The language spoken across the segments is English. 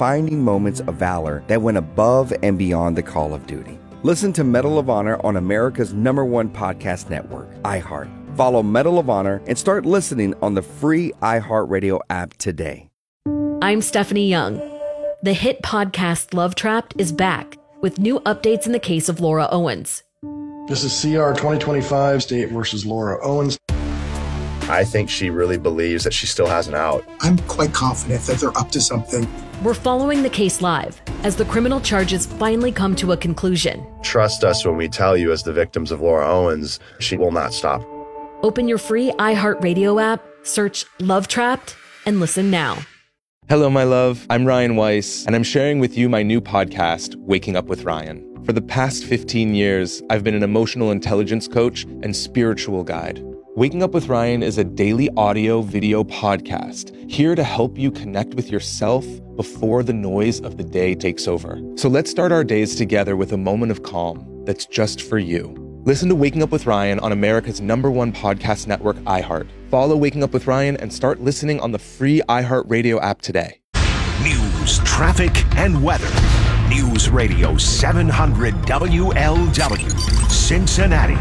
defining moments of valor that went above and beyond the call of duty. Listen to Medal of Honor on America's #1 podcast network, iHeart. Follow Medal of Honor and start listening on the free iHeartRadio app today. I'm Stephanie Young. The hit podcast Love Trapped is back with new updates in the case of Laura Owens. This is CR 2025, State versus Laura Owens. I think she really believes that she still has an out. I'm quite confident that they're up to something. We're following the case live as the criminal charges finally come to a conclusion. Trust us when we tell you, as the victims of Laura Owens, she will not stop. Open your free iHeartRadio app, search Love Trapped, and listen now. Hello, my love. I'm Ryan Weiss, and I'm sharing with you my new podcast, Waking Up with Ryan. For the past 15 years, I've been an emotional intelligence coach and spiritual guide. Waking Up with Ryan is a daily audio video podcast here to help you connect with yourself before the noise of the day takes over. So let's start our days together with a moment of calm that's just for you. Listen to Waking Up with Ryan on America's #1 podcast network, iHeart. Follow Waking Up with Ryan and start listening on the free iHeartRadio app today. News, traffic, and weather. News Radio 700 WLW, Cincinnati.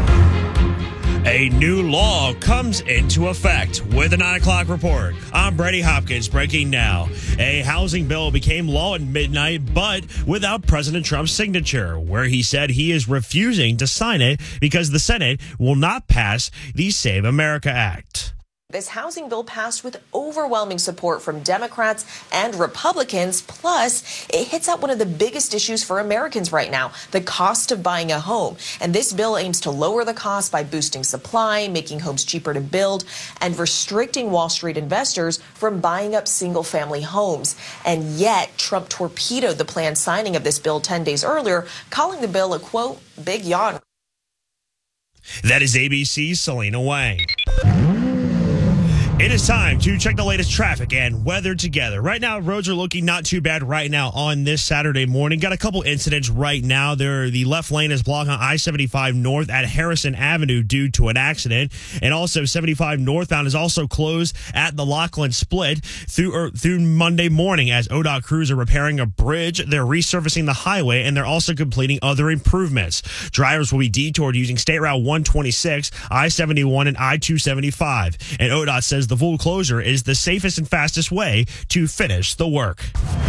A new law comes into effect with a 9 o'clock report. I'm Brady Hopkins, breaking now. A housing bill became law at midnight, but without President Trump's signature, where he said he is refusing to sign it because the Senate will not pass the Save America Act. This housing bill passed with overwhelming support from Democrats and Republicans. Plus, it hits at one of the biggest issues for Americans right now, the cost of buying a home. And this bill aims to lower the cost by boosting supply, making homes cheaper to build, and restricting Wall Street investors from buying up single-family homes. And yet, Trump torpedoed the planned signing of this bill 10 days earlier, calling the bill a, quote, big yawn. That is ABC's Selena Wang. It is time to check the latest traffic and weather together. Right now, roads are looking not too bad right now on this Saturday morning. Got a couple incidents right now. The left lane is blocked on I-75 north at Harrison Avenue due to an accident. And also 75 northbound is also closed at the Laughlin split through Monday morning as ODOT crews are repairing a bridge. They're resurfacing the highway, and they're also completing other improvements. Drivers will be detoured using State Route 126, I-71, and I-275. And ODOT says the full closure is the safest and fastest way to finish the work.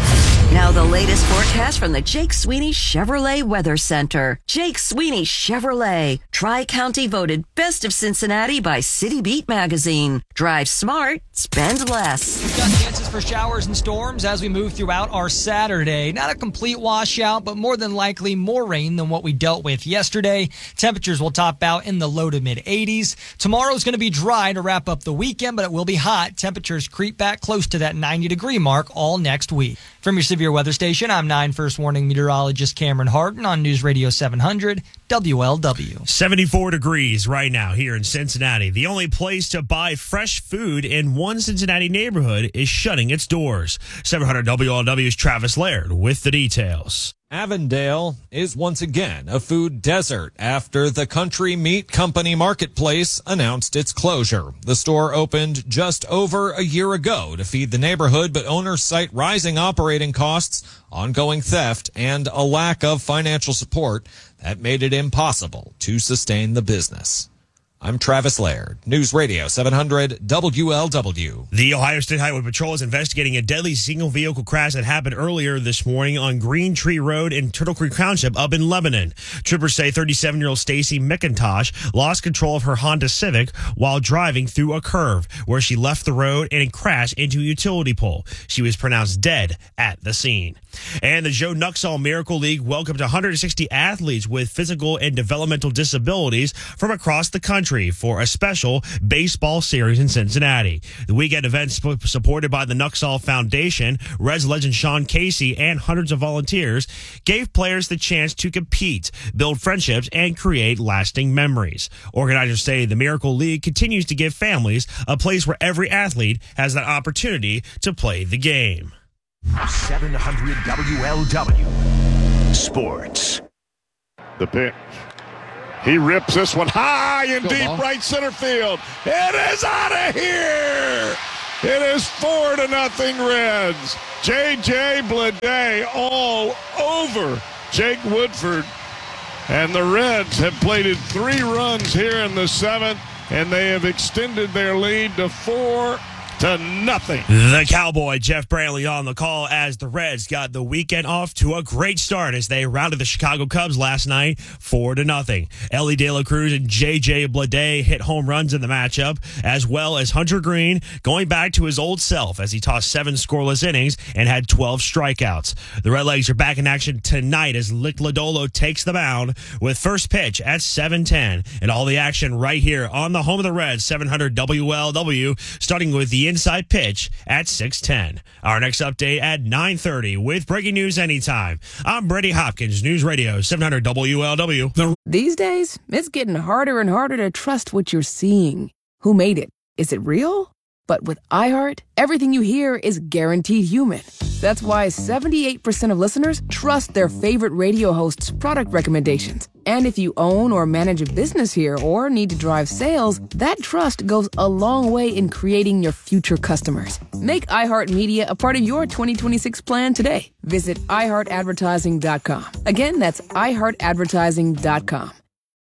Now the latest forecast from the Jake Sweeney Chevrolet Weather Center. Jake Sweeney Chevrolet, Tri-County voted Best of Cincinnati by City Beat magazine. Drive smart, spend less. We've got chances for showers and storms as we move throughout our Saturday. Not a complete washout, but more than likely more rain than what we dealt with yesterday. Temperatures will top out in the low to mid 80s. Tomorrow's going to be dry to wrap up the weekend, but it will be hot. Temperatures creep back close to that 90-degree mark all next week. From your Severe Weather Station, I'm 9 First Warning meteorologist Cameron Harden on News Radio 700 WLW. 74 degrees right now here in Cincinnati. The only place to buy fresh food in one Cincinnati neighborhood is shutting its doors. 700 WLW's Travis Laird with the details. Avondale is once again a food desert after the Country Meat Company Marketplace announced its closure. The store opened just over a year ago to feed the neighborhood, but owners cite rising operating costs, ongoing theft, and a lack of financial support that made it impossible to sustain the business. I'm Travis Laird, News Radio 700 WLW. The Ohio State Highway Patrol is investigating a deadly single-vehicle crash that happened earlier this morning on Green Tree Road in Turtle Creek Township up in Lebanon. Troopers say 37-year-old Stacy McIntosh lost control of her Honda Civic while driving through a curve where she left the road and crashed into a utility pole. She was pronounced dead at the scene. And the Joe Nuxhall Miracle League welcomed 160 athletes with physical and developmental disabilities from across the country for a special baseball series in Cincinnati. The weekend event, supported by the Nuxhall Foundation, Reds legend Sean Casey, and hundreds of volunteers, gave players the chance to compete, build friendships, and create lasting memories. Organizers say the Miracle League continues to give families a place where every athlete has that opportunity to play the game. 700 WLW Sports. The pitch. He rips this one high and deep right center field. It is out of here. It is 4-0 Reds. J.J. Bleday all over Jake Woodford. And the Reds have plated 3 runs here in the 7th, and they have extended their lead to 4-0. The Cowboy, Jeff Brantley, on the call as the Reds got the weekend off to a great start as they routed the Chicago Cubs last night 4-0. Ellie De La Cruz and J.J. Bleday hit home runs in the matchup, as well as Hunter Green going back to his old self as he tossed 7 scoreless innings and had 12 strikeouts. The Redlegs are back in action tonight as Lick Lodolo takes the mound with first pitch at 7:10. And all the action right here on the home of the Reds, 700 WLW, starting with the inside pitch at 6:10. Our next update at 9:30 with breaking news anytime. I'm Brady Hopkins, News Radio 700 WLW. These days, it's getting harder and harder to trust what you're seeing. Who made it? Is it real? But with iHeart, everything you hear is guaranteed human. That's why 78% of listeners trust their favorite radio hosts' product recommendations. And if you own or manage a business here or need to drive sales, that trust goes a long way in creating your future customers. Make iHeartMedia a part of your 2026 plan today. Visit iHeartAdvertising.com. Again, that's iHeartAdvertising.com.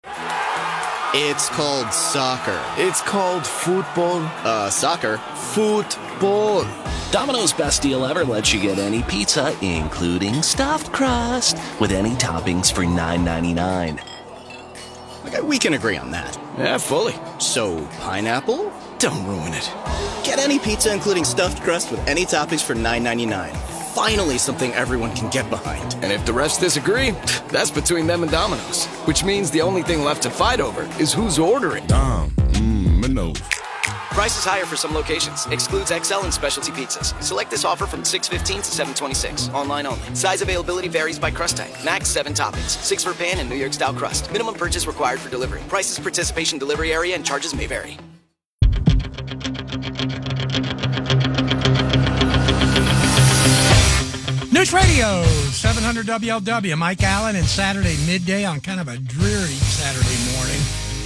It's called soccer. It's called football. Soccer. Football. Domino's Best Deal Ever lets you get any pizza, including stuffed crust, with any toppings for $9.99. Okay, we can agree on that. Yeah, fully. So, pineapple? Don't ruin it. Get any pizza, including stuffed crust, with any toppings for $9.99. Finally something everyone can get behind. And if the rest disagree, that's between them and Domino's. Which means the only thing left to fight over is who's ordering. Domino's. Price is higher for some locations. Excludes XL and specialty pizzas. Select this offer from 6/15 to 7/26. Online only. Size availability varies by crust type. Max 7 toppings. 6 for pan and New York style crust. Minimum purchase required for delivery. Prices, participation, delivery area, and charges may vary. News Radio 700 WLW. Mike Allen and Saturday midday on kind of a dreary Saturday morning.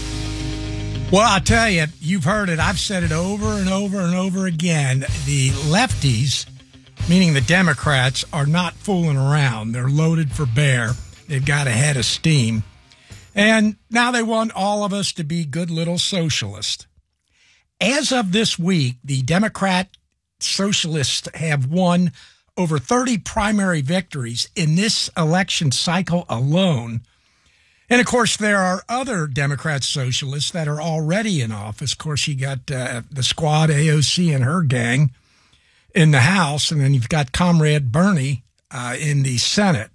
Well, I'll tell you, you've heard it. I've said it over and over and over again. The lefties, meaning the Democrats, are not fooling around. They're loaded for bear. They've got a head of steam. And now they want all of us to be good little socialists. As of this week, the Democrat socialists have won over 30 primary victories in this election cycle alone. And, of course, there are other Democrat socialists that are already in office. Of course, you got the squad, AOC and her gang in the House, and then you've got Comrade Bernie in the Senate.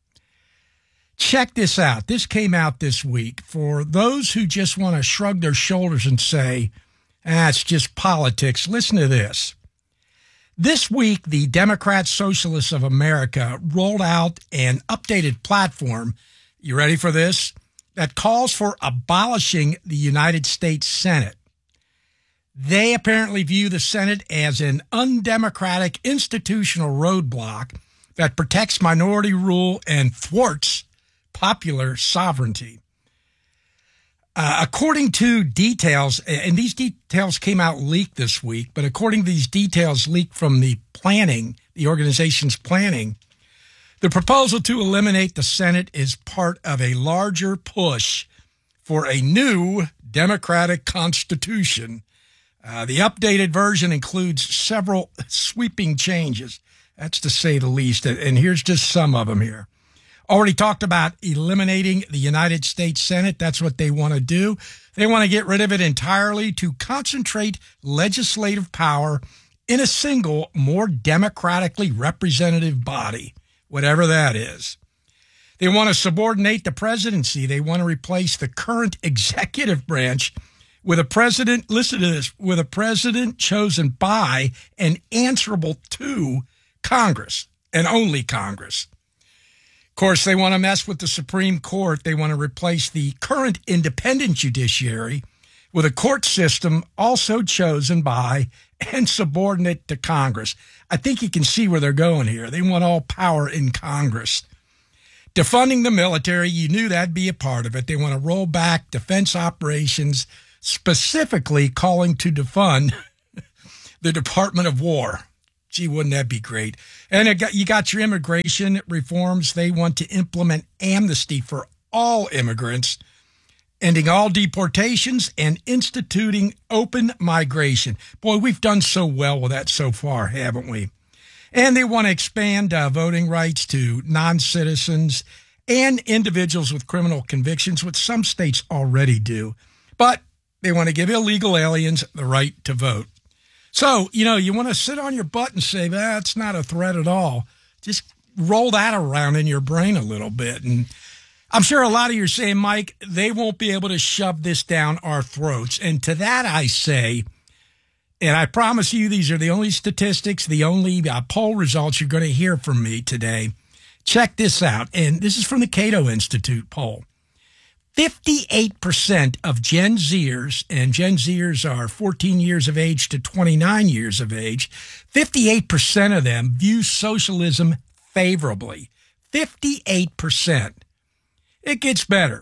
Check this out. This came out this week. For those who just want to shrug their shoulders and say, it's just politics, listen to this. This week, the Democrat Socialists of America rolled out an updated platform, you ready for this, that calls for abolishing the United States Senate. They apparently view the Senate as an undemocratic institutional roadblock that protects minority rule and thwarts popular sovereignty. According to details, and these details came out leaked this week, but according to these details leaked from the organization's planning, the proposal to eliminate the Senate is part of a larger push for a new democratic constitution. The updated version includes several sweeping changes, that's to say the least, and here's just some of them here. Already talked about eliminating the United States Senate. That's what they want to do. They want to get rid of it entirely to concentrate legislative power in a single, more democratically representative body, whatever that is. They want to subordinate the presidency. They want to replace the current executive branch with a president, listen to this, with a president chosen by and answerable to Congress and only Congress. Of course, they want to mess with the Supreme Court. They want to replace the current independent judiciary with a court system also chosen by and subordinate to Congress. I think you can see where they're going here. They want all power in Congress. Defunding the military, you knew that'd be a part of it. They want to roll back defense operations, specifically calling to defund the Department of War. Gee, wouldn't that be great? And you got your immigration reforms. They want to implement amnesty for all immigrants, ending all deportations and instituting open migration. Boy, we've done so well with that so far, haven't we? And they want to expand voting rights to non-citizens and individuals with criminal convictions, which some states already do. But they want to give illegal aliens the right to vote. So, you want to sit on your butt and say, that's not a threat at all. Just roll that around in your brain a little bit. And I'm sure a lot of you are saying, Mike, they won't be able to shove this down our throats. And to that I say, and I promise you these are the only statistics, the only poll results you're going to hear from me today. Check this out. And this is from the Cato Institute poll. 58% of Gen Zers, and Gen Zers are 14 years of age to 29 years of age, 58% of them view socialism favorably. 58%. It gets better.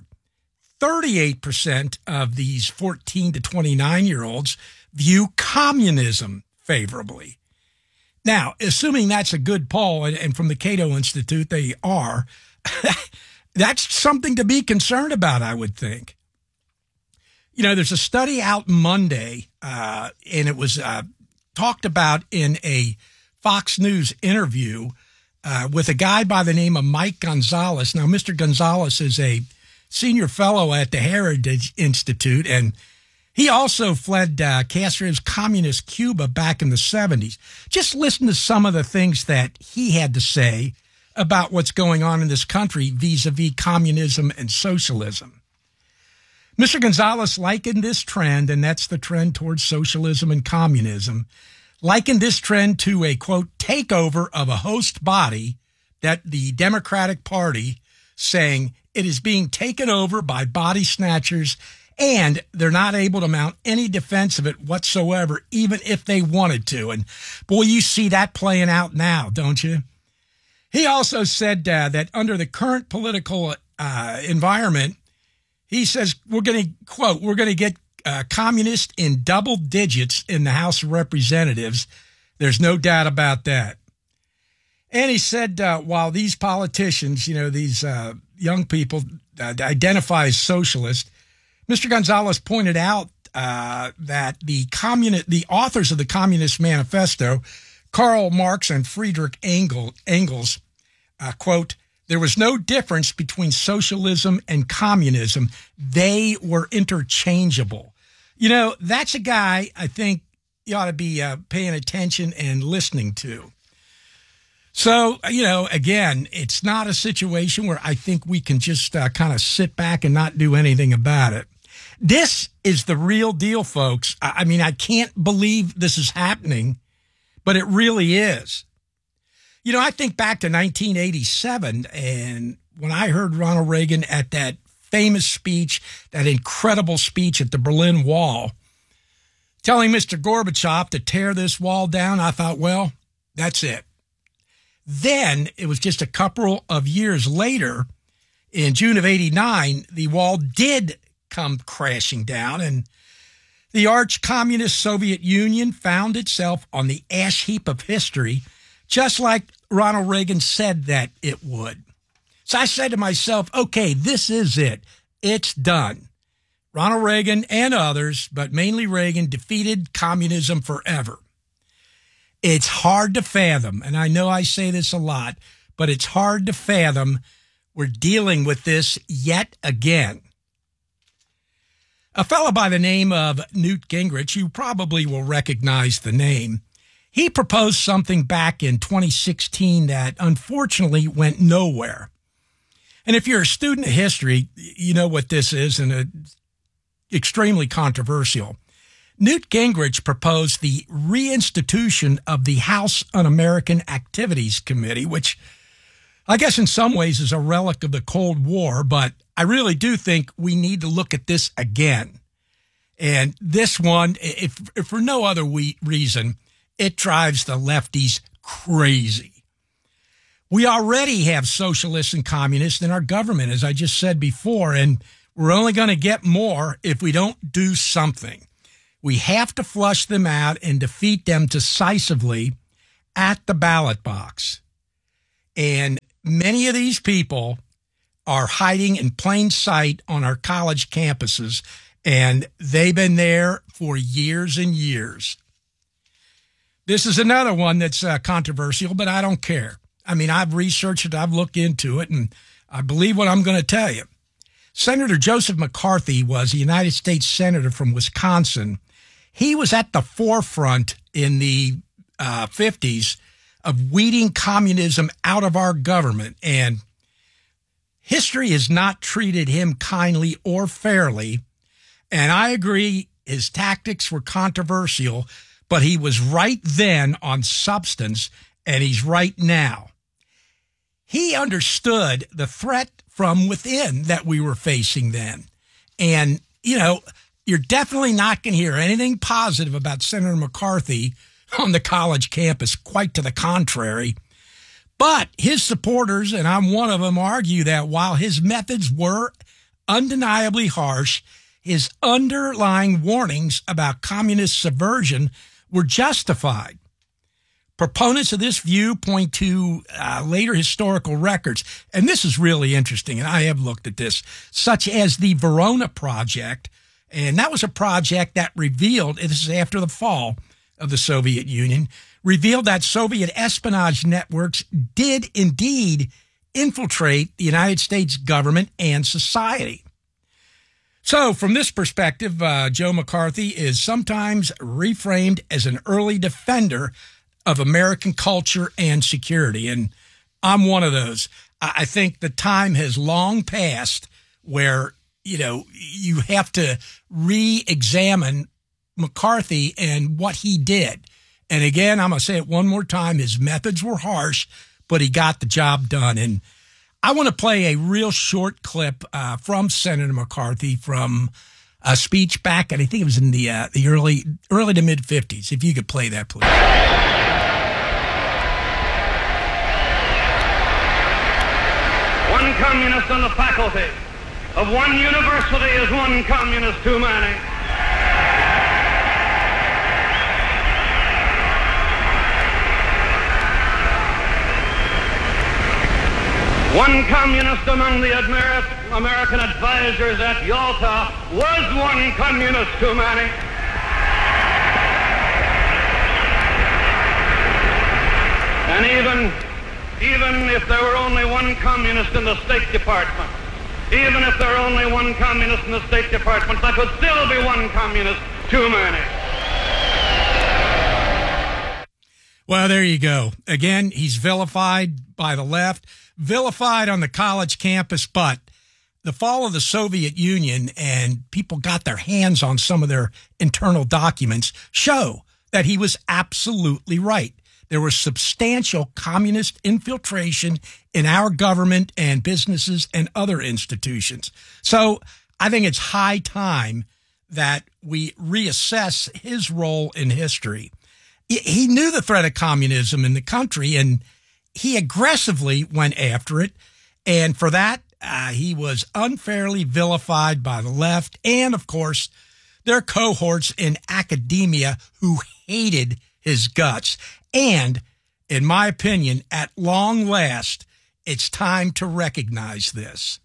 38% of these 14 to 29-year-olds view communism favorably. Now, assuming that's a good poll, and from the Cato Institute they are, that's something to be concerned about, I would think. There's a study out Monday, and it was talked about in a Fox News interview with a guy by the name of Mike Gonzalez. Now, Mr. Gonzalez is a senior fellow at the Heritage Institute, and he also fled Castro's communist Cuba back in the 70s. Just listen to some of the things that he had to say about what's going on in this country vis-a-vis communism and socialism. Mr. Gonzalez likened this trend, and that's the trend towards socialism and communism, likened this trend to a, quote, takeover of a host body, that the Democratic Party, saying it is being taken over by body snatchers and they're not able to mount any defense of it whatsoever, even if they wanted to. And boy, you see that playing out now, don't you? He also said that under the current political environment, he says, we're going to get communists in double digits in the House of Representatives. There's no doubt about that. And he said, while these politicians, these young people identify as socialist, Mr. Gonzalez pointed out that the authors of the Communist Manifesto, Karl Marx and Friedrich Engels, quote, there was no difference between socialism and communism. They were interchangeable. That's a guy I think you ought to be paying attention and listening to. So, again, it's not a situation where I think we can just kind of sit back and not do anything about it. This is the real deal, folks. I mean, I can't believe this is happening, but it really is. I think back to 1987, and when I heard Ronald Reagan at that famous speech, that incredible speech at the Berlin Wall, telling Mr. Gorbachev to tear this wall down, I thought, well, that's it. Then it was just a couple of years later, in June of 89, the wall did come crashing down, and the arch-communist Soviet Union found itself on the ash heap of history, just like Ronald Reagan said that it would. So I said to myself, okay, this is it. It's done. Ronald Reagan and others, but mainly Reagan, defeated communism forever. It's hard to fathom, and I know I say this a lot, but it's hard to fathom we're dealing with this yet again. A fellow by the name of Newt Gingrich, you probably will recognize the name, he proposed something back in 2016 that unfortunately went nowhere. And if you're a student of history, you know what this is, and it's extremely controversial. Newt Gingrich proposed the reinstitution of the House Un-American Activities Committee, which I guess in some ways is a relic of the Cold War, but I really do think we need to look at this again. And this one, if for no other reason, it drives the lefties crazy. We already have socialists and communists in our government, as I just said before, and we're only going to get more if we don't do something. We have to flush them out and defeat them decisively at the ballot box. And many of these people are hiding in plain sight on our college campuses, and they've been there for years and years. This is another one that's controversial, but I don't care. I mean, I've researched it, I've looked into it, and I believe what I'm going to tell you. Senator Joseph McCarthy was a United States Senator from Wisconsin. He was at the forefront in the 50s of weeding communism out of our government, and history has not treated him kindly or fairly. And I agree his tactics were controversial, but he was right then on substance, and he's right now. He understood the threat from within that we were facing then. And, you know, you're definitely not going to hear anything positive about Senator McCarthy on the college campus, quite to the contrary. But his supporters, and I'm one of them, argue that while his methods were undeniably harsh, his underlying warnings about communist subversion were justified. Proponents of this view point to later historical records, and this is really interesting, and I have looked at this, such as the Verona Project, and that was a project that revealed, this is after the fall of the Soviet Union, revealed that Soviet espionage networks did indeed infiltrate the United States government and society. So from this perspective, Joe McCarthy is sometimes reframed as an early defender of American culture and security, and I'm one of those. I think the time has long passed where, you know, you have to re-examine McCarthy and what he did. And again, I'm going to say it one more time, his methods were harsh, but he got the job done. And I want to play a real short clip from Senator McCarthy from a speech back, and I think it was in the early to mid-50s. If you could play that, please. One communist on the faculty of one university is one communist too many. One communist among the American advisors at Yalta was one communist too many. And even if there were only one communist in the State Department, even if there were only one communist in the State Department, that would still be one communist too many. Well, there you go. Again, he's vilified by the left, vilified on the college campus, but the fall of the Soviet Union and people got their hands on some of their internal documents show that he was absolutely right. There was substantial communist infiltration in our government and businesses and other institutions. So I think it's high time that we reassess his role in history. He knew the threat of communism in the country, and he aggressively went after it. And for that, he was unfairly vilified by the left and, of course, their cohorts in academia who hated his guts. And, in my opinion, at long last, it's time to recognize this.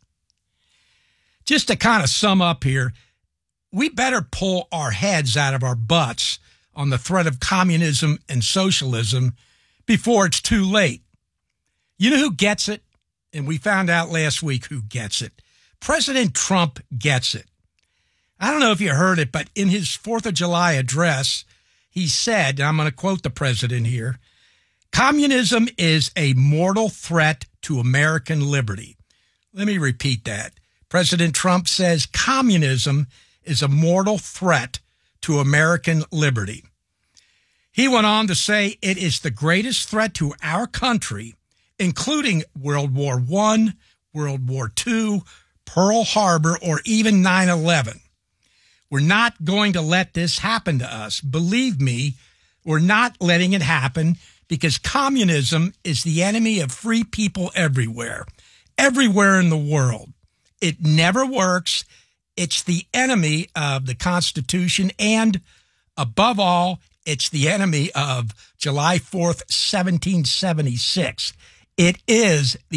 Just to kind of sum up here, we better pull our heads out of our butts on the threat of communism and socialism before it's too late. You know who gets it? And we found out last week who gets it. President Trump gets it. I don't know if you heard it, but in his 4th of July address, he said, and I'm going to quote the president here, "Communism is a mortal threat to American liberty." Let me repeat that. President Trump says communism is a mortal threat to American liberty. He went on to say it is the greatest threat to our country, including World War I, World War II, Pearl Harbor, or even 9/11. We're not going to let this happen to us. Believe me, we're not letting it happen because communism is the enemy of free people everywhere in the world. It never works. It's the enemy of the Constitution and Above all, it's the enemy of July 4th, 1776. It is the